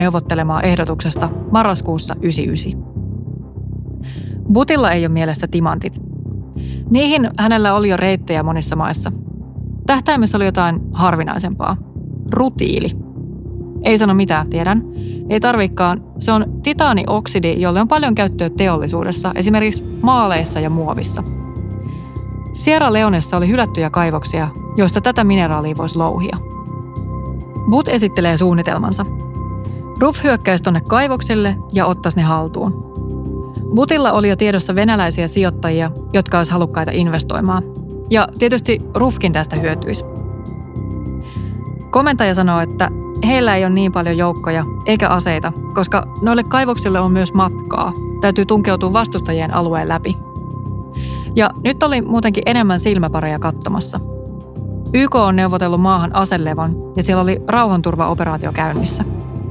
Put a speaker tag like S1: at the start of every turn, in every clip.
S1: neuvottelemaan ehdotuksesta marraskuussa 1999. Buttilla ei ole mielessä timantit. Niihin hänellä oli jo reittejä monissa maissa. Tähtäimessä oli jotain harvinaisempaa. Rutiili. Ei sano mitään, tiedän. Ei tarvikaan. Se on titaanioksidi, jolle on paljon käyttöä teollisuudessa, esimerkiksi maaleissa ja muovissa. Sierra Leonessa oli hylättyjä kaivoksia, joista tätä mineraalia voisi louhia. Butt esittelee suunnitelmansa. Ruff hyökkäisi tonne kaivoksille ja ottaisi ne haltuun. Buttilla oli jo tiedossa venäläisiä sijoittajia, jotka olisi halukkaita investoimaan. Ja tietysti Ruffkin tästä hyötyisi. Komentaja sanoo, että heillä ei ole niin paljon joukkoja eikä aseita, koska noille kaivoksille on myös matkaa. Täytyy tunkeutua vastustajien alueen läpi. Ja nyt oli muutenkin enemmän silmäpareja katsomassa. YK on neuvotellut maahan aselevon ja siellä oli rauhanturvaoperaatio käynnissä.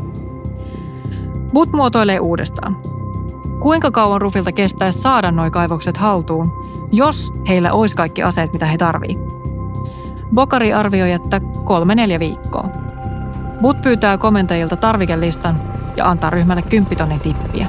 S1: Butt muotoilee uudestaan. Kuinka kauan Ruffilta kestäisi saada nuo kaivokset haltuun, jos heillä olisi kaikki aseet, mitä he tarvii? Bokkari arvioi, että 3-4 viikkoa. Butt pyytää komentajilta tarvikelistan ja antaa ryhmälle 10 tonnin tippiä.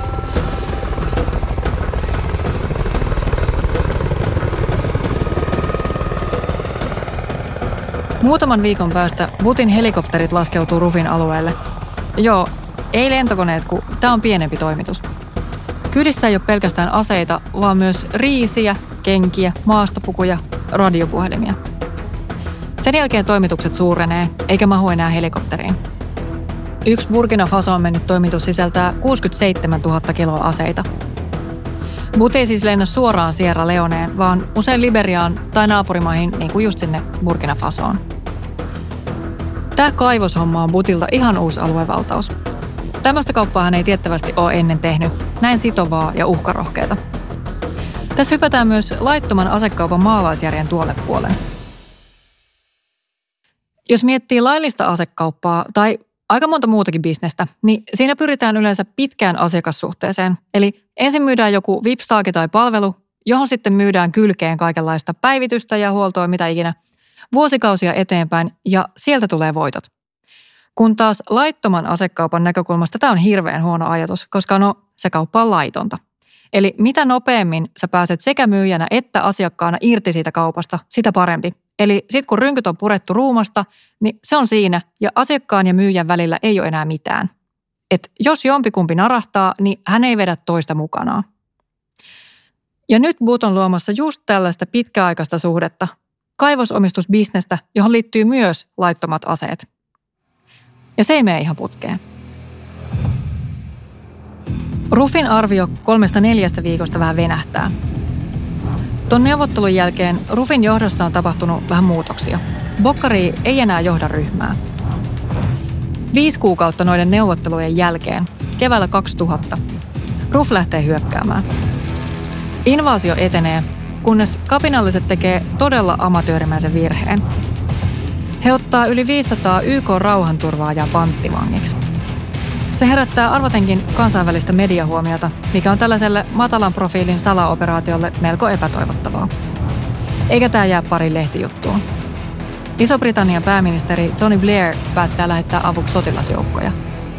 S1: Muutaman viikon päästä Buttin helikopterit laskeutuu Ruffin alueelle. Joo, ei lentokoneet, kun tämä on pienempi toimitus. Kyydissä ei ole pelkästään aseita, vaan myös riisiä, kenkiä, maastopukuja, radiopuhelimia. Sen jälkeen toimitukset suurenee, eikä mahu enää helikopteriin. Yksi Burkina Fasoon mennyt toimitus sisältää 67 000 kiloa aseita. Butt ei siis lennä suoraan Sierra Leoneen, vaan usein Liberiaan tai naapurimaihin, niin kuin just sinne Burkina Fasoon. Tämä kaivoshomma on Buttilta ihan uusi aluevaltaus. Tällaista kauppaa hän ei tiettävästi ole ennen tehnyt, näin sitovaa ja uhkarohkeata. Tässä hypätään myös laittoman asekaupan maalaisjärjen tuolle puolen. Jos miettii laillista asekauppaa tai aika monta muutakin bisnestä, niin siinä pyritään yleensä pitkään asiakassuhteeseen. Eli ensin myydään joku vipstaaki tai palvelu, johon sitten myydään kylkeen kaikenlaista päivitystä ja huoltoa mitä ikinä vuosikausia eteenpäin ja sieltä tulee voitot. Kun taas laittoman asekaupan näkökulmasta tämä on hirveän huono ajatus, koska se kauppa on laitonta. Eli mitä nopeammin sä pääset sekä myyjänä että asiakkaana irti siitä kaupasta, sitä parempi. Eli sitten kun rynkyt on purettu ruumasta, niin se on siinä ja asiakkaan ja myyjän välillä ei ole enää mitään. Et jos jompikumpi narahtaa, niin hän ei vedä toista mukanaan. Ja nyt Butt on luomassa just tällaista pitkäaikaista suhdetta, kaivosomistusbisnestä, johon liittyy myös laittomat aseet. Ja se ei mene ihan putkeen. Ruffin arvio 3-4 viikosta vähän venähtää. Ton neuvottelun jälkeen Ruffin johdossa on tapahtunut vähän muutoksia. Bokkari ei enää johda ryhmää. 5 kuukautta noiden neuvottelujen jälkeen, keväällä 2000, Ruff lähtee hyökkäämään. Invaasio etenee, kunnes kapinalliset tekee todella amatöörimäisen virheen. He ottaa yli 500 YK-rauhanturvaajaa panttivangiksi. Se herättää arvatenkin kansainvälistä mediahuomiota, mikä on tällaiselle matalan profiilin salaoperaatiolle melko epätoivottavaa. Eikä tämä jää pari lehtijuttuun. Iso-Britannian pääministeri Tony Blair päättää lähettää avuksi sotilasjoukkoja.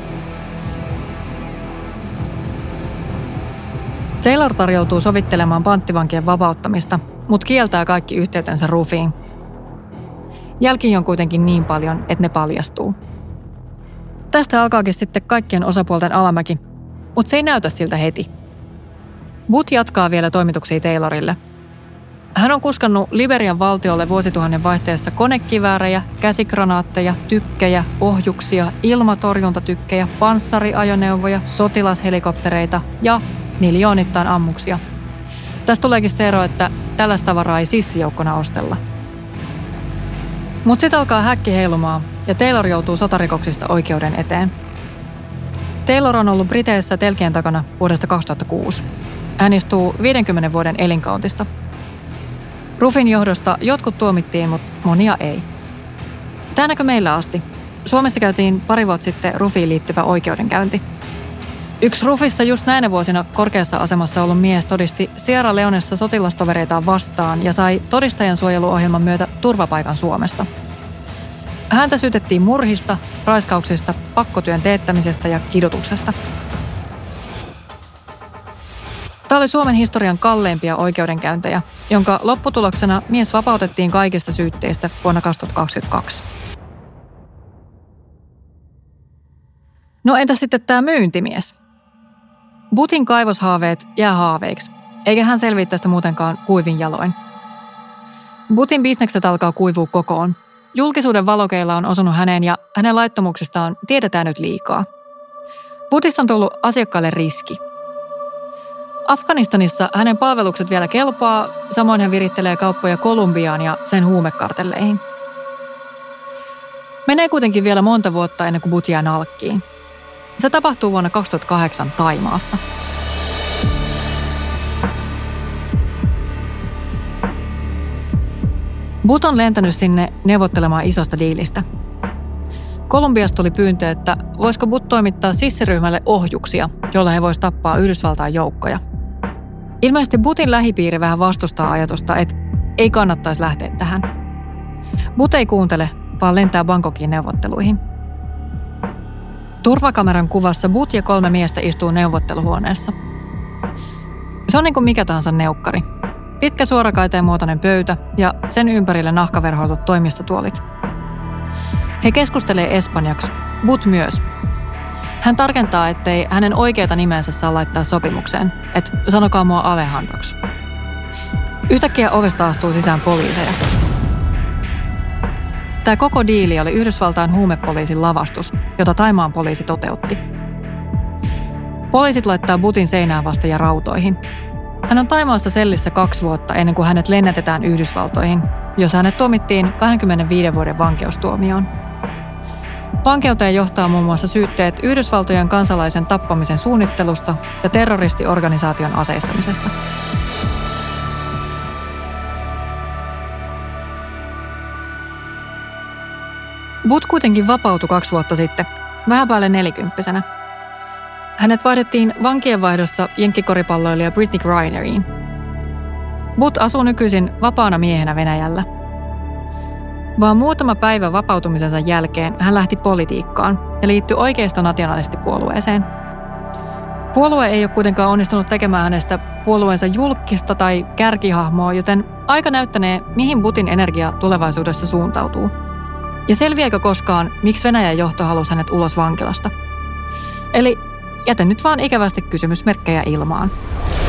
S1: Taylor tarjoutuu sovittelemaan panttivankien vapauttamista, mutta kieltää kaikki yhteytensä Ruffiin. Jälkiä on kuitenkin niin paljon, että ne paljastuu. Tästä alkaakin sitten kaikkien osapuolten alamäki, mutta se ei näytä siltä heti. Butt jatkaa vielä toimituksia Taylorille. Hän on kuskannut Liberian valtiolle vuosituhannen vaihteessa konekiväärejä, käsikranaatteja, tykkejä, ohjuksia, ilmatorjuntatykkejä, panssariajoneuvoja, sotilashelikoptereita ja miljoonittain ammuksia. Tästä tuleekin se ero, että tällaista tavaraa ei sissijoukkona ostella. Mutta sitten alkaa häkki heilumaan ja Taylor joutuu sotarikoksista oikeuden eteen. Taylor on ollut Briteissä telkien takana vuodesta 2006. Hän istuu 50 vuoden elinkautista. Ruffin johdosta jotkut tuomittiin, mutta monia ei. Tänäkö meillä asti? Suomessa käytiin pari vuotta sitten Ruffiin liittyvä oikeudenkäynti. Yksi Ruffissa just näinä vuosina korkeassa asemassa ollut mies todisti Sierra Leonessa sotilastovereitaan vastaan ja sai todistajansuojeluohjelman myötä turvapaikan Suomesta. Häntä syytettiin murhista, raiskauksista, pakkotyön teettämisestä ja kidutuksesta. Tämä oli Suomen historian kalleimpia oikeudenkäyntejä, jonka lopputuloksena mies vapautettiin kaikista syytteistä vuonna 2022. No entä sitten tämä myyntimies? Buthin kaivoshaaveet jää haaveiksi, eikä hän selviä tästä muutenkaan kuivin jaloin. Buthin bisnekset alkaa kuivua kokoon. Julkisuuden valokeila on osunut häneen ja hänen laittomuuksistaan tiedetään nyt liikaa. Buthista on tullut asiakkaille riski. Afganistanissa hänen palvelukset vielä kelpaa, samoin hän virittelee kauppoja Kolumbiaan ja sen huumekartelleihin. Menee kuitenkin vielä monta vuotta ennen kuin Buth jää nalkkiin. Se tapahtuu vuonna 2008 Thaimaassa. Buth on lentänyt sinne neuvottelemaan isosta diilistä. Kolumbiasta tuli pyyntö, että voisiko Buth toimittaa sissiryhmälle ohjuksia, joilla he voisivat tappaa Yhdysvaltain joukkoja. Ilmeisesti Buthin lähipiiri vähän vastustaa ajatusta, että ei kannattaisi lähteä tähän. Buth ei kuuntele, vaan lentää Bangkokiin neuvotteluihin. Turvakameran kuvassa Buth ja 3 miestä istuu neuvotteluhuoneessa. Se on niin kuin mikä tahansa neukkari. Pitkä suorakaiteen muotoinen pöytä ja sen ympärille nahkaverhoillut toimistotuolit. He keskustelee espanjaksi, Buth myös. Hän tarkentaa, ettei hänen oikeata nimensä saa laittaa sopimukseen, että sanokaa mua Alejandroksi. Yhtäkkiä ovesta astuu sisään poliiseja. Tämä koko diili oli Yhdysvaltain huumepoliisin lavastus, jota Thaimaan poliisi toteutti. Poliisit laittaa Buthin seinään vasta ja rautoihin. Hän on Thaimaassa sellissä 2 vuotta ennen kuin hänet lennätetään Yhdysvaltoihin, jossa hänet tuomittiin 25 vuoden vankeustuomioon. Vankeuteen johtaa muun muassa syytteet Yhdysvaltojen kansalaisen tappamisen suunnittelusta ja terroristiorganisaation aseistamisesta. Buth kuitenkin vapautui 2 vuotta sitten, vähän päälle 40-vuotiaana. Hänet vaihdettiin vankienvaihdossa jenkkikoripalloilija Brittney Grineriin. Buth asuu nykyisin vapaana miehenä Venäjällä. Vaan muutama päivä vapautumisensa jälkeen hän lähti politiikkaan ja liittyi oikeisto-nationalistipuolueeseen. Puolue ei ole kuitenkaan onnistunut tekemään hänestä puolueensa julkista tai kärkihahmoa, joten aika näyttänee, mihin Buthin energia tulevaisuudessa suuntautuu. Ja selviääkö koskaan, miksi Venäjän johto halusi hänet ulos vankilasta? Eli jätän nyt vaan ikävästi kysymysmerkkejä ilmaan.